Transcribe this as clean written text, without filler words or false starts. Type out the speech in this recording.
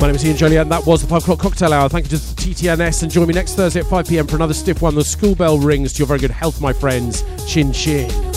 My name is Ian Joliet, and that was the 5 o'clock cocktail hour. Thank you to TTNS, and join me next Thursday at 5 p.m. for another stiff one. The school bell rings to your very good health, my friends. Chin chin.